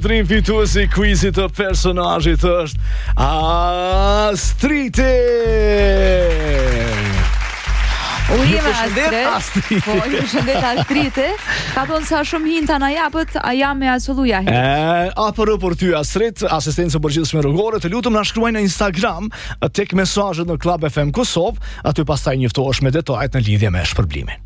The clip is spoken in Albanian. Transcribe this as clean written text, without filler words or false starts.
sotrin fituesi i quizit të personazhit është Astriti. Astrid. Po, ju përshëndet Astrite. Ka thonë sa shumë hinta na japët, a jam me asolluja hin. Apo për ty Astrid, asistencë përgjithshme rrugore, të lutem na shkruaj në Instagram tek mesazhet në Club FM Kosovë, aty pastaj njoftohesh me detajet në lidhje me shpërblimin.